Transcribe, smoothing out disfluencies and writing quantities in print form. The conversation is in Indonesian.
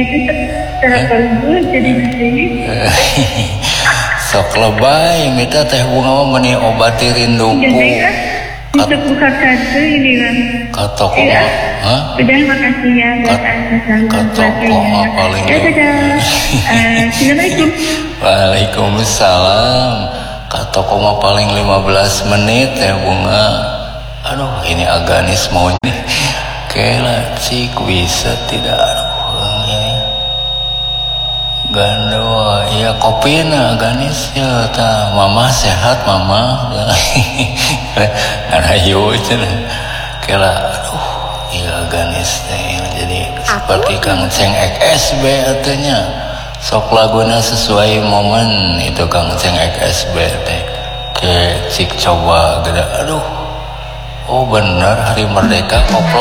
itu telepon gue jadi sini. Sok lebay minta teh bunga mah meuni obati rinduku. Untuk buka kartu ini kan. Ka toko mah, hah? Udah makasih ya buat aksesan. Ka toko mah paling. Ya dadah. Assalamualaikum. Waalaikumsalam. Ka toko mah paling 15 menit teh bunga. Aduh ini aganis mau nih. Kela cik bisa tidak Gandoa, iya kopi na ganis ya ta mama sehat mama, anayu cina, kela, aduh, iya ganis teh jadi seperti Kang Ceng XSB artinya, sok laguna sesuai momen itu Kang Ceng XSB teh, ke cik coba gede, aduh, oh benar hari merdeka koplo.